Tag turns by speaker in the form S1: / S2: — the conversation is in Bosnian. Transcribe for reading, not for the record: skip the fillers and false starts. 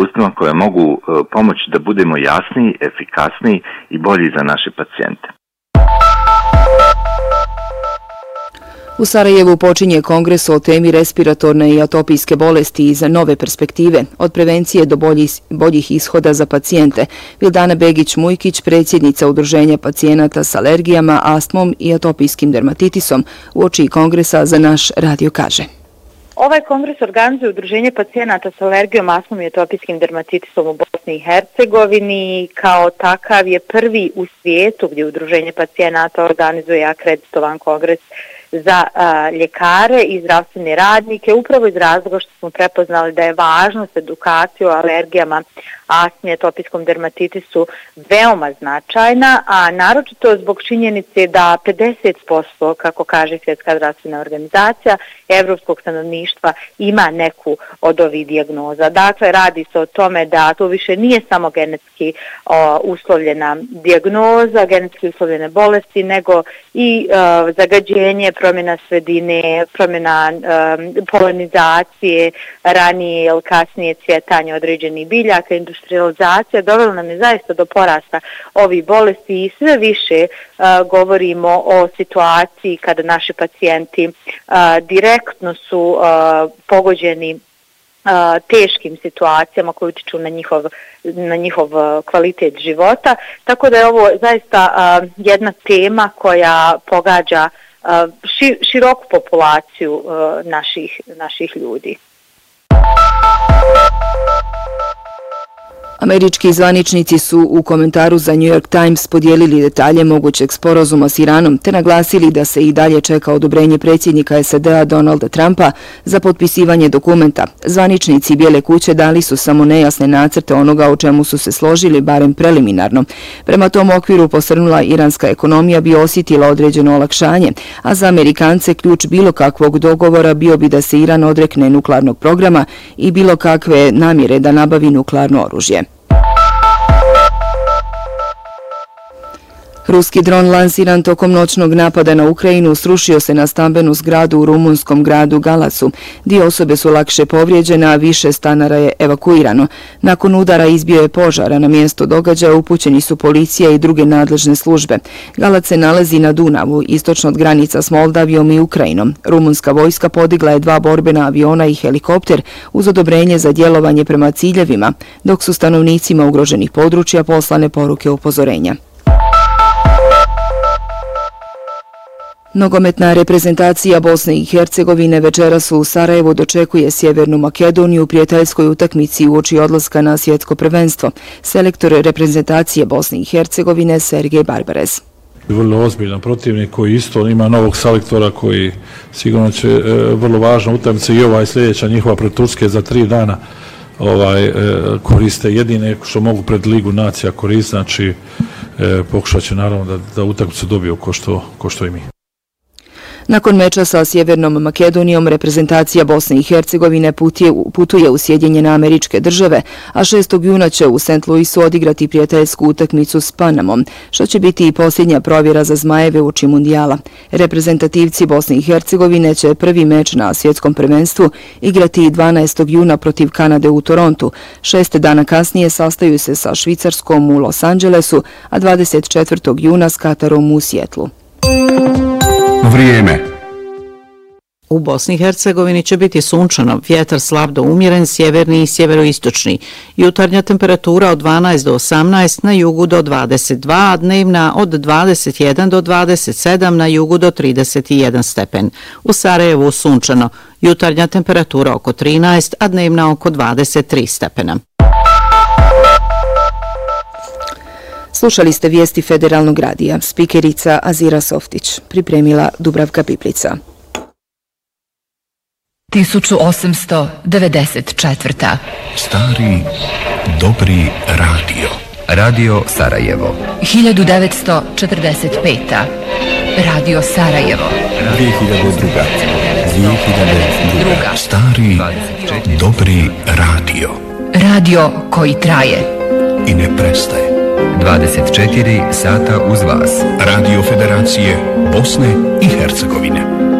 S1: iskustvima koje mogu pomoći da budemo jasniji, efikasniji i bolji za naše pacijente.
S2: U Sarajevu počinje kongres o temi respiratorne i atopijske bolesti iz nove perspektive, od prevencije do boljih ishoda za pacijente. Vildana Begić-Mujkić, predsjednica Udruženja pacijenata s alergijama, astmom i atopijskim dermatitisom, uoči kongresa za naš radio kaže.
S3: Ovaj kongres organizuje Udruženje pacijenata s alergijom, astmom i atopijskim dermatitisom u Bosni i Hercegovini. Kao takav je prvi u svijetu gdje Udruženje pacijenata organizuje akreditovan kongres za ljekare i zdravstvene radnike, upravo iz razloga što smo prepoznali da je važnost edukacije o alergijama, astmi i atopijskom dermatitisu veoma značajna, a naročito zbog činjenice da 50%, kako kaže Svjetska zdravstvena organizacija, evropskog stanovništva ima neku od ovih dijagnoza. Dakle, radi se o tome da to više nije samo genetski uslovljena dijagnoza, genetski uslovljene bolesti, nego i zagađenje, promjena sredine, promjena polinizacije, ranije ili kasnije cvjetanje određenih biljaka, industrializacija dovela nam je zaista do porasta ovih bolesti i sve više govorimo o situaciji kada naši pacijenti direktno su pogođeni teškim situacijama koje utiču na njihov kvalitet života. Tako da je ovo zaista jedna tema koja pogađa široku populaciju naših ljudi.
S2: Američki zvaničnici su u komentaru za New York Times podijelili detalje mogućeg sporazuma s Iranom te naglasili da se i dalje čeka odobrenje predsjednika SAD-a Donalda Trumpa za potpisivanje dokumenta. Zvaničnici Bijele kuće dali su samo nejasne nacrte onoga o čemu su se složili, barem preliminarno. Prema tom okviru posrnula iranska ekonomija bi osjetila određeno olakšanje, a za Amerikance ključ bilo kakvog dogovora bio bi da se Iran odrekne nuklearnog programa i bilo kakve namjere da nabavi nuklearno oružje. Ruski dron lansiran tokom noćnog napada na Ukrajinu srušio se na stambenu zgradu u rumunskom gradu Galacu. Dio osobe su lakše povrijeđene, a više stanara je evakuirano. Nakon udara izbio je požar, a na mjesto događaja upućeni su policija i druge nadležne službe. Galac se nalazi na Dunavu, istočno od granica s Moldavijom i Ukrajinom. Rumunska vojska podigla je 2 borbena aviona i helikopter uz odobrenje za djelovanje prema ciljevima, dok su stanovnicima ugroženih područja poslane poruke upozorenja. Nogometna reprezentacija Bosne i Hercegovine večeras u Sarajevu dočekuje Sjevernu Makedoniju u prijateljskoj utakmici uoči odlaska na svjetsko prvenstvo. Selektor reprezentacije Bosne i Hercegovine Sergej Barbarez.
S4: Vrlo ozbiljan protivnik koji isto ima novog selektora koji sigurno će vrlo važna utakmica i sljedeća njihova pred Turske za 3 dana koriste jedine što mogu pred Ligu nacija koristiti, znači pokušat će naravno da utakmicu dobiju ko što i mi.
S2: Nakon meča sa Sjevernom Makedonijom, reprezentacija Bosne i Hercegovine putuje u Sjedinjene Američke Države, a 6. juna će u St. Louisu odigrati prijateljsku utakmicu s Panamom, što će biti i posljednja provjera za Zmajeve uoči mundijala. Reprezentativci Bosne i Hercegovine će prvi meč na svjetskom prvenstvu igrati 12. juna protiv Kanade u Torontu. 6 dana kasnije sastaju se sa Švicarskom u Los Angelesu, a 24. juna s Katarom u Sjetlu.
S5: Vrijeme.
S6: U Bosni i Hercegovini će biti sunčano, vjetar slab do umjeren, sjeverni i sjeveroistočni. Jutarnja temperatura od 12 do 18, na jugu do 22, a dnevna od 21 do 27, na jugu do 31 stepen. U Sarajevu sunčano, jutarnja temperatura oko 13, a dnevna oko 23 stepena.
S2: Slušali ste vijesti Federalnog radija. Spikerica Azira Softić. Pripremila Dubravka Piplica.
S7: 1894.
S5: Stari, dobri radio.
S7: Radio Sarajevo. 1945. Radio Sarajevo.
S5: 2002. Stari, dobri radio.
S7: Radio koji traje
S5: i ne prestaje.
S7: 24 sata uz vas.
S5: Radio Federacije Bosne i Hercegovine.